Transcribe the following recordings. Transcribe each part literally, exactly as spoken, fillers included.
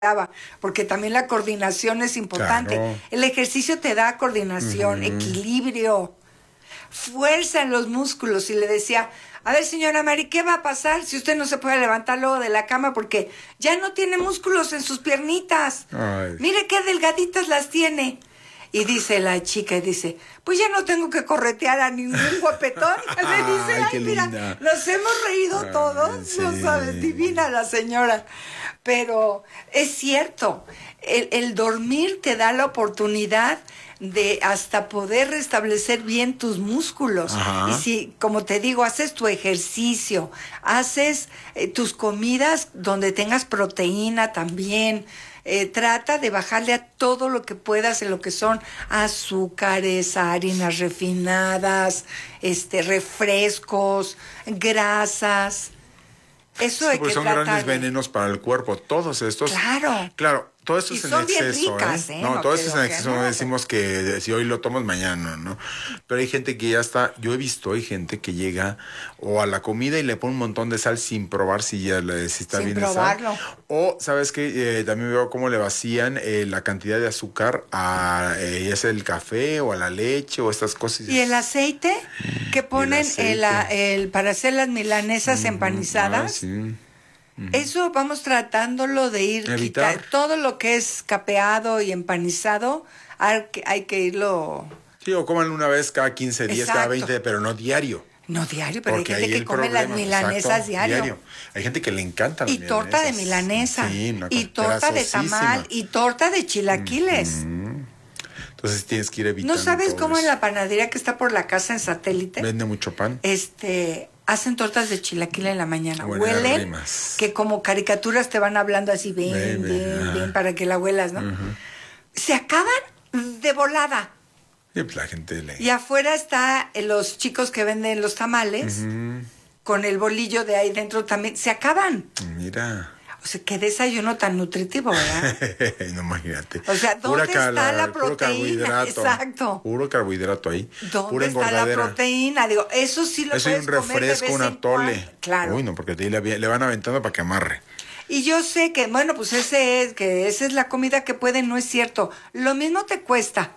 porque también la coordinación es importante. Claro. El ejercicio te da coordinación, uh-huh. equilibrio, fuerza en los músculos. Y le decía, a ver, señora Mari, ¿qué va a pasar si usted no se puede levantar luego de la cama porque ya no tiene músculos en sus piernitas? Ay. Mire qué delgaditas las tiene. Y dice la chica, y dice, pues ya no tengo que corretear a ningún guapetón. Le dice, ay, ay mira, linda. Nos hemos reído ay, todos, sí. No sabes, divina la señora. Pero es cierto, el, el dormir te da la oportunidad de hasta poder restablecer bien tus músculos. Ajá. Y si, como te digo, haces tu ejercicio, haces eh, tus comidas donde tengas proteína también, eh, trata de bajarle a todo lo que puedas en lo que son azúcares, harinas refinadas, este, refrescos, grasas. Eso sí, hay que son tratar grandes de... venenos para el cuerpo, todos estos. Claro. Claro, todo esto y es en son exceso, bien ricas, ¿eh? ¿eh? No, No todo esto es en exceso, no, no decimos que si hoy lo tomas mañana, ¿no? Pero hay gente que ya está, yo he visto, hay gente que llega o a la comida y le pone un montón de sal sin probar si ya le, si está sin bien probarlo. de sal. O, ¿sabes qué? Eh, también veo cómo le vacían eh, la cantidad de azúcar a eh, ya sea el café o a la leche o estas cosas. Y el aceite que ponen el aceite. El, el, para hacer las milanesas mm, empanizadas. Ay, sí. Eso vamos tratándolo de ir evitar quitar, todo lo que es capeado y empanizado, hay que, hay que irlo. Sí, o coman una vez cada quince días, exacto. Cada veinte, pero no diario. No diario, pero porque hay gente que come problema, las milanesas exacto, diario. diario. Hay gente que le encanta las y milanesas. torta de milanesa, sí, y torta de tamal, y torta de chilaquiles. Mm-hmm. Entonces tienes que ir evitando. ¿No sabes cómo eso? En la panadería que está por la casa en Satélite? Vende mucho pan. Este... Hacen tortas de chilaquil en la mañana. Buenas huelen rimas. Que como caricaturas te van hablando así, ven, ven, ven, ven para que la huelas, ¿no? Uh-huh. Se acaban de volada. Y pues la gente le... Y afuera está los chicos que venden los tamales, uh-huh. con el bolillo de ahí dentro también. Se acaban. Mira... O sea, qué desayuno tan nutritivo, ¿verdad? No, imagínate. O sea, ¿dónde Pura está la, la proteína? Exacto. Puro carbohidrato ahí. ¿Dónde pura está la proteína? Digo, eso sí lo eso puedes comer. Eso y un refresco, un atole. Claro. Uy, no, porque le, le van aventando para que amarre. Y yo sé que, bueno, pues ese es, que esa es la comida que pueden, no es cierto. Lo mismo te cuesta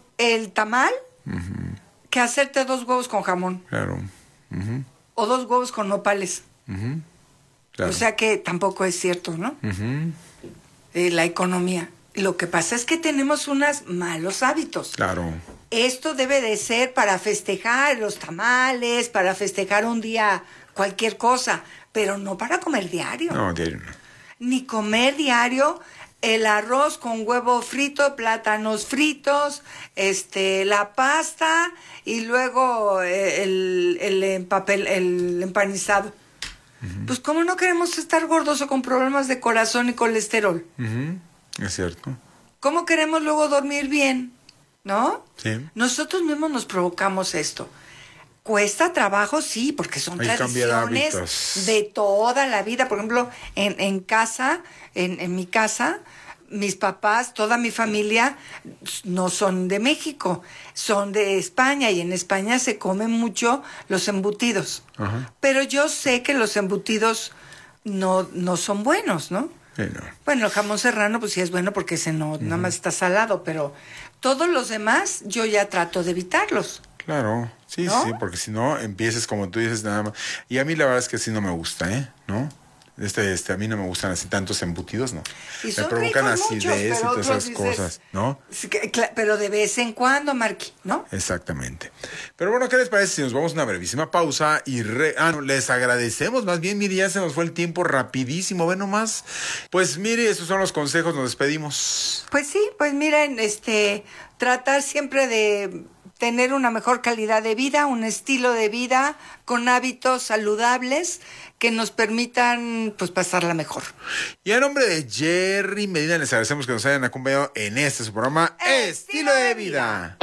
el tamal uh-huh. que hacerte dos huevos con jamón. Claro. Uh-huh. O dos huevos con nopales. Uh-huh. Claro. O sea que tampoco es cierto, ¿no? Uh-huh. Eh, la economía. Lo que pasa es que tenemos unos malos hábitos. Claro. Esto debe de ser para festejar los tamales, para festejar un día cualquier cosa, pero no para comer diario. No, diario no. Ni comer diario el arroz con huevo frito, plátanos fritos, este, la pasta y luego el, el, empapel, el empanizado. Uh-huh. Pues ¿cómo no queremos estar gordos o con problemas de corazón y colesterol? Uh-huh. Es cierto. ¿Cómo queremos luego dormir bien? ¿No? Sí. Nosotros mismos nos provocamos esto. Cuesta trabajo, sí, porque son Hay tradiciones de toda la vida. Por ejemplo, en, en casa, en, en mi casa, mis papás, toda mi familia no son de México, son de España, y en España se comen mucho los embutidos. Ajá. Pero yo sé que los embutidos no, no son buenos, ¿no? Sí, no. Bueno, el jamón serrano pues sí es bueno porque ese no, uh-huh. nada más está salado, pero todos los demás yo ya trato de evitarlos. Claro, sí, ¿no? Sí, porque si no empiezas como tú dices nada más. Y a mí la verdad es que sí no me gusta, ¿eh? ¿No? Este, este, a mí no me gustan así tantos embutidos, ¿no? Y son me provocan ricos muchos, acidez y todas esas dices, cosas, ¿no? Pero de vez en cuando, Marqui, ¿no? Exactamente. Pero bueno, ¿qué les parece si nos vamos a una brevísima pausa y re... ah, no, les agradecemos? Más bien, mire, ya se nos fue el tiempo rapidísimo, ¿ven nomás? Pues mire, esos son los consejos, nos despedimos. Pues sí, pues miren, este, tratar siempre de tener una mejor calidad de vida, un estilo de vida con hábitos saludables que nos permitan pues pasarla mejor. Y a nombre de Jerry Medina les agradecemos que nos hayan acompañado en este su programa Estilo, Estilo de Vida.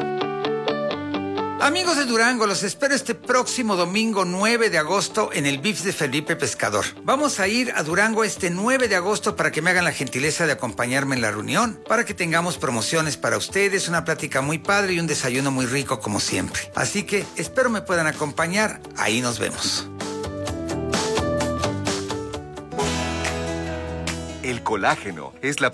Amigos de Durango, los espero este próximo domingo nueve de agosto en el B I F de Felipe Pescador. Vamos a ir a Durango este nueve de agosto para que me hagan la gentileza de acompañarme en la reunión, para que tengamos promociones para ustedes, una plática muy padre y un desayuno muy rico como siempre. Así que espero me puedan acompañar, ahí nos vemos. El colágeno es la